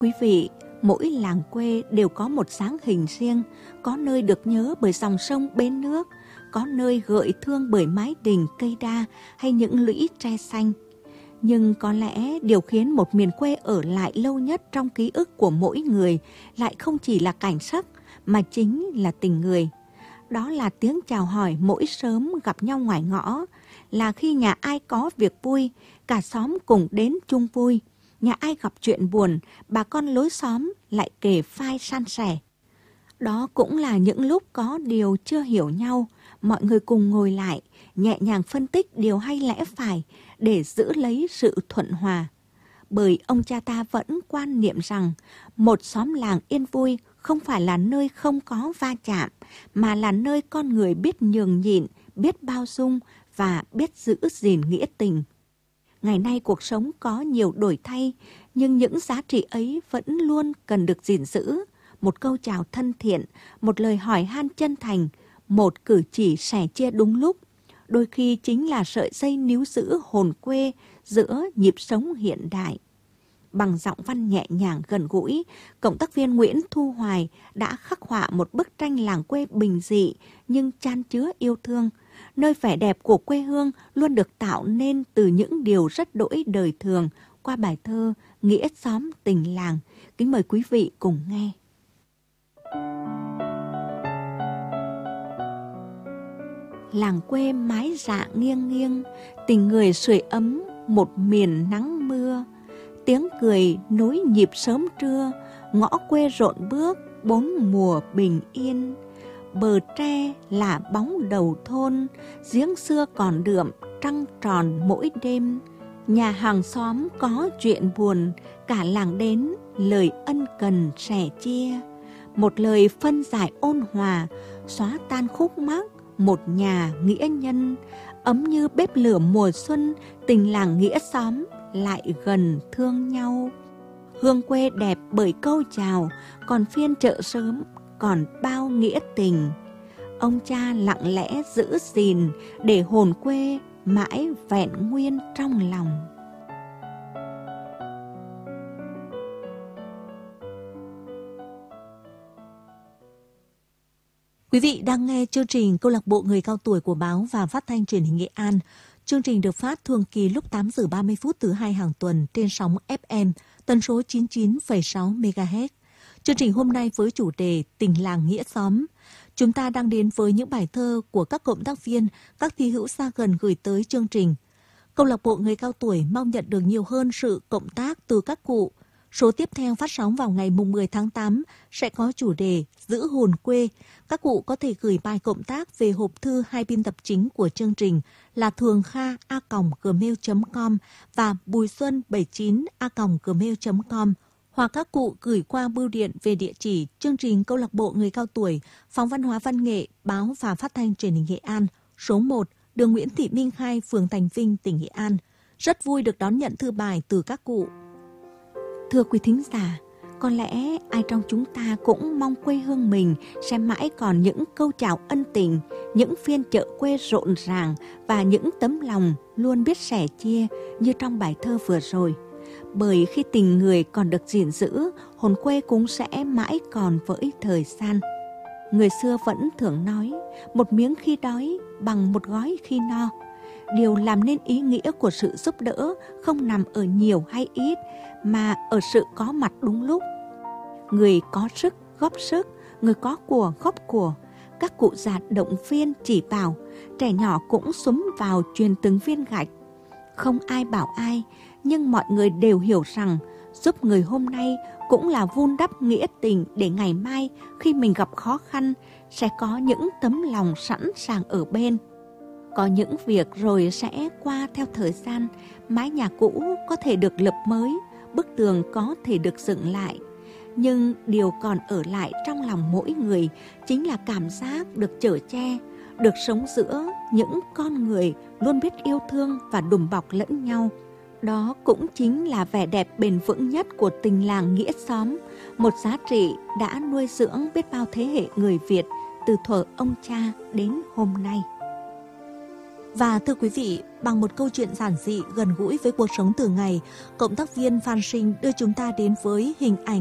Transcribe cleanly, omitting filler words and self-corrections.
Quý vị, mỗi làng quê đều có một dáng hình riêng, có nơi được nhớ bởi dòng sông bến nước, có nơi gợi thương bởi mái đình cây đa hay những lũy tre xanh. Nhưng có lẽ điều khiến một miền quê ở lại lâu nhất trong ký ức của mỗi người lại không chỉ là cảnh sắc mà chính là tình người. Đó là tiếng chào hỏi mỗi sớm gặp nhau ngoài ngõ, là khi nhà ai có việc vui, cả xóm cùng đến chung vui. Nhà ai gặp chuyện buồn, bà con lối xóm lại kề vai san sẻ. Đó cũng là những lúc có điều chưa hiểu nhau, mọi người cùng ngồi lại, nhẹ nhàng phân tích điều hay lẽ phải để giữ lấy sự thuận hòa. Bởi ông cha ta vẫn quan niệm rằng một xóm làng yên vui không phải là nơi không có va chạm, mà là nơi con người biết nhường nhịn, biết bao dung và biết giữ gìn nghĩa tình. Ngày nay cuộc sống có nhiều đổi thay, nhưng những giá trị ấy vẫn luôn cần được gìn giữ. Một câu chào thân thiện, một lời hỏi han chân thành, một cử chỉ sẻ chia đúng lúc, đôi khi chính là sợi dây níu giữ hồn quê giữa nhịp sống hiện đại. Bằng giọng văn nhẹ nhàng gần gũi, cộng tác viên Nguyễn Thu Hoài đã khắc họa một bức tranh làng quê bình dị nhưng chan chứa yêu thương. Nơi vẻ đẹp của quê hương luôn được tạo nên từ những điều rất đỗi đời thường qua bài thơ Nghĩa xóm tình làng. Kính mời quý vị cùng nghe. Làng quê mái dạ nghiêng nghiêng, tình người sưởi ấm một miền nắng mưa. Tiếng cười nối nhịp sớm trưa, ngõ quê rộn bước bốn mùa bình yên. Bờ tre là bóng đầu thôn, giếng xưa còn đượm trăng tròn mỗi đêm. Nhà hàng xóm có chuyện buồn, cả làng đến lời ân cần sẻ chia. Một lời phân giải ôn hòa, xóa tan khúc mắc một nhà nghĩa nhân. Ấm như bếp lửa mùa xuân, tình làng nghĩa xóm lại gần thương nhau. Hương quê đẹp bởi câu chào, còn phiên chợ sớm còn bao nghĩa tình. Ông cha lặng lẽ giữ gìn để hồn quê mãi vẹn nguyên trong lòng. Quý vị đang nghe chương trình Câu lạc bộ người cao tuổi của Báo và Phát thanh Truyền hình Nghệ An. Chương trình được phát thường kỳ lúc 8 giờ 30 phút thứ hai hàng tuần trên sóng FM tần số 99,6 MHz. Chương trình hôm nay với chủ đề Tình làng nghĩa xóm. Chúng ta đang đến với những bài thơ của các cộng tác viên, các thi hữu xa gần gửi tới chương trình. Câu lạc bộ người cao tuổi mong nhận được nhiều hơn sự cộng tác từ các cụ. Số tiếp theo phát sóng vào ngày 10 tháng 8 sẽ có chủ đề Giữ hồn quê. Các cụ có thể gửi bài cộng tác về hộp thư hai biên tập chính của chương trình là thường kha@gmail.com và bùi xuân79@gmail.com, hoặc các cụ gửi qua bưu điện về địa chỉ chương trình Câu lạc bộ người cao tuổi, Phòng Văn hóa Văn nghệ, Báo và Phát thanh Truyền hình Nghệ An, số 1, đường Nguyễn Thị Minh Khai, phường Thành Vinh, tỉnh Nghệ An. Rất vui được đón nhận thư bài từ các cụ. Thưa quý thính giả, có lẽ ai trong chúng ta cũng mong quê hương mình sẽ mãi còn những câu chào ân tình, những phiên chợ quê rộn ràng và những tấm lòng luôn biết sẻ chia như trong bài thơ vừa rồi. Bởi khi tình người còn được gìn giữ, hồn quê cũng sẽ mãi còn với thời gian. Người xưa vẫn thường nói, một miếng khi đói bằng một gói khi no. Điều làm nên ý nghĩa của sự giúp đỡ không nằm ở nhiều hay ít, mà ở sự có mặt đúng lúc. Người có sức góp sức, người có của góp của. Các cụ già động viên chỉ bảo, trẻ nhỏ cũng xúm vào truyền từng viên gạch. Không ai bảo ai, nhưng mọi người đều hiểu rằng giúp người hôm nay cũng là vun đắp nghĩa tình để ngày mai khi mình gặp khó khăn sẽ có những tấm lòng sẵn sàng ở bên. Có những việc rồi sẽ qua theo thời gian, mái nhà cũ có thể được lập mới, bức tường có thể được dựng lại. Nhưng điều còn ở lại trong lòng mỗi người chính là cảm giác được chở che, được sống giữa những con người luôn biết yêu thương và đùm bọc lẫn nhau. Đó cũng chính là vẻ đẹp bền vững nhất của tình làng nghĩa xóm, một giá trị đã nuôi dưỡng biết bao thế hệ người Việt từ thuở ông cha đến hôm nay. Và thưa quý vị, bằng một câu chuyện giản dị gần gũi với cuộc sống thường ngày, cộng tác viên Phan Sinh đưa chúng ta đến với hình ảnh